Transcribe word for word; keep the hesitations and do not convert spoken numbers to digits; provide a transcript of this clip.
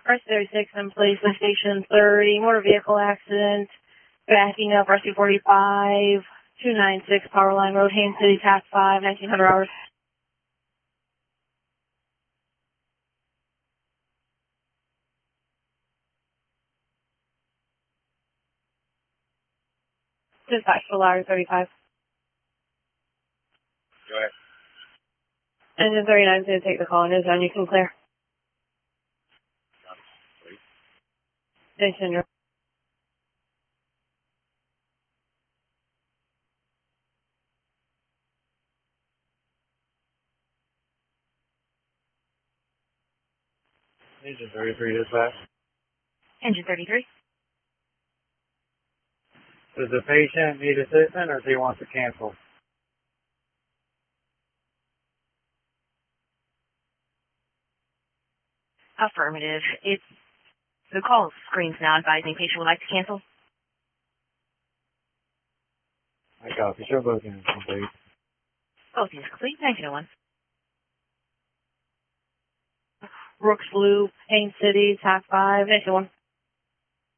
R C thirty-six in place with station thirty, motor vehicle accident, backing up R C forty-five, two ninety-six Power Line Road, Haines City, task five, nineteen hundred hours. Dispatch for Lowry thirty-five. Go ahead. Engine thirty-nine is going to take the call and is on. You can clear. Thanks, Andrew. Engine thirty-three dispatch. Engine thirty-three. Does the patient need assistance or does he want to cancel? Affirmative. It's the call screens now advising patient would like to cancel. I copy. Show both units complete. Both units complete. nineteen oh one. Rooks Loop, Haines City, task five, nineteen oh one.